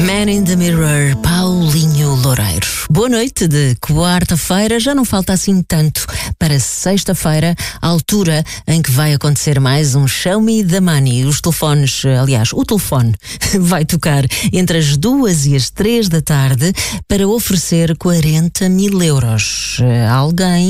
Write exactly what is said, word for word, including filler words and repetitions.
Man in the Mirror, Paulinho Loureiro. Boa noite de quarta-feira, já não falta assim tanto para sexta-feira, a altura em que vai acontecer mais um Show Me the Money. Os telefones, aliás, o telefone vai tocar entre as duas e as três da tarde para oferecer quarenta mil euros a alguém